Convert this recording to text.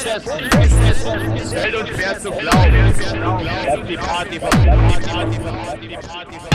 Fällt uns schwer zu glauben, dass die Party